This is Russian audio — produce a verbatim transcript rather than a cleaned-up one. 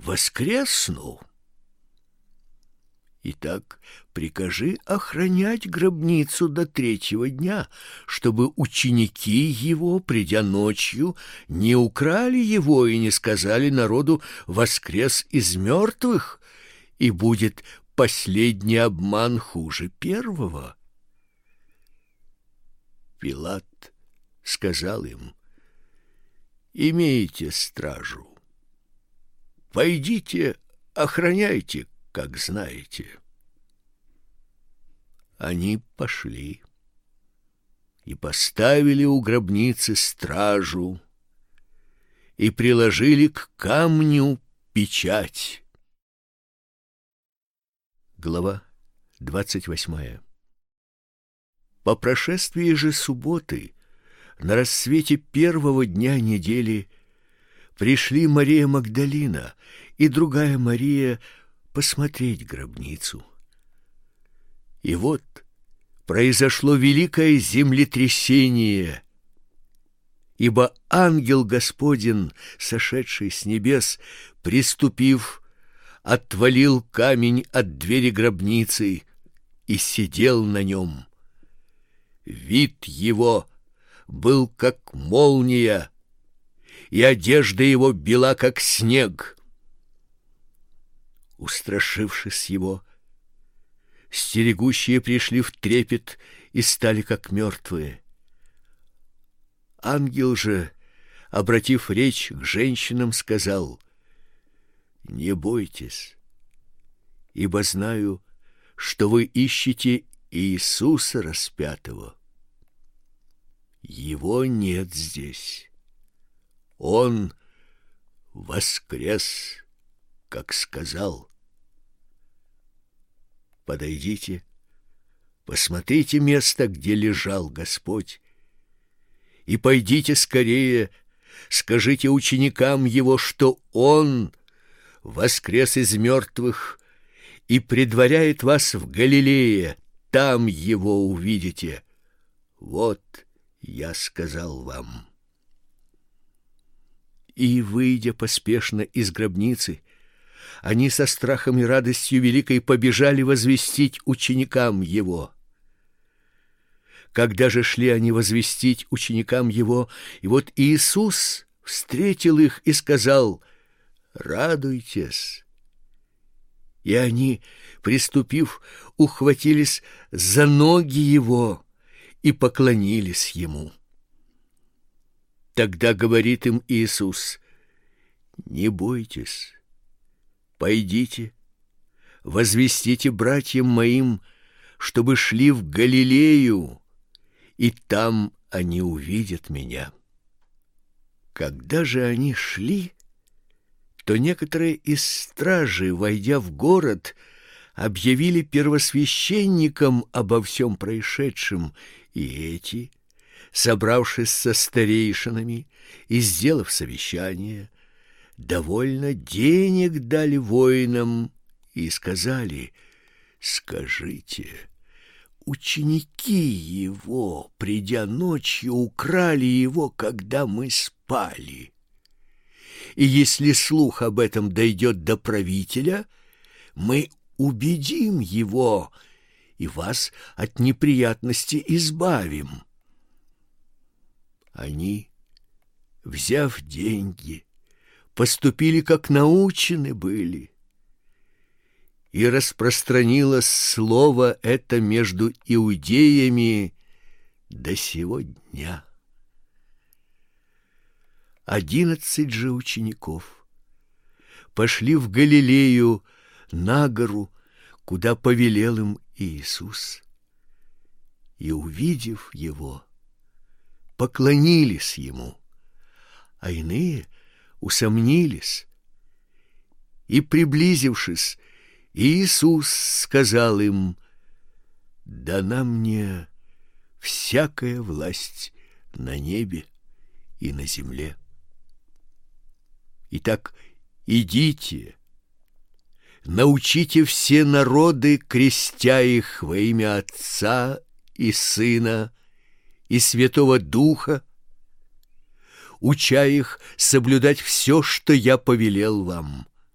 воскресну. Итак, прикажи охранять гробницу до третьего дня, чтобы ученики его, придя ночью, не украли его и не сказали народу: воскрес из мертвых, и будет последний обман хуже первого. Пилат сказал им: имейте стражу, пойдите, охраняйте, как знаете. Они пошли и поставили у гробницы стражу и приложили к камню печать. Глава двадцать восьмая. По прошествии же субботы, на рассвете первого дня недели, пришли Мария Магдалина и другая Мария посмотреть гробницу. И вот произошло великое землетрясение, ибо ангел Господень, сошедший с небес, приступив, отвалил камень от двери гробницы и сидел на нем. Вид его был как молния, и одежда его бела как снег. Устрашившись его, стерегущие пришли в трепет и стали как мертвые. Ангел же, обратив речь к женщинам, сказал: не бойтесь, ибо знаю, что вы ищете Иисуса распятого. Его нет здесь. Он воскрес, как сказал. Подойдите, посмотрите место, где лежал Господь, и пойдите скорее, скажите ученикам его, что Он воскрес из мертвых и предваряет вас в Галилее, там его увидите. Вот я сказал вам. И, выйдя поспешно из гробницы, они со страхом и радостью великой побежали возвестить ученикам его. Когда же шли они возвестить ученикам его, и вот Иисус встретил их и сказал: радуйтесь. И они, приступив, ухватились за ноги его и поклонились ему. Тогда говорит им Иисус: не бойтесь, пойдите, возвестите братьям моим, чтобы шли в Галилею, и там они увидят меня. Когда же они шли, то некоторые из стражи, войдя в город, объявили первосвященникам обо всем происшедшем, и эти, собравшись со старейшинами и сделав совещание, довольно денег дали воинам и сказали: скажите, ученики его, придя ночью, украли его, когда мы спали. И если слух об этом дойдет до правителя, мы убедим его и вас от неприятности избавим. Они, взяв деньги, поступили, как научены были. И распространилось слово это между иудеями до сего дня. Одиннадцать же учеников пошли в Галилею на гору, куда повелел им Иисус, и, увидев его, поклонились ему, а иные усомнились. И, приблизившись, Иисус сказал им: дана мне всякая власть на небе и на земле. Итак, идите, научите все народы, крестя их во имя Отца и Сына и Святого Духа, уча их соблюдать все, что я повелел вам.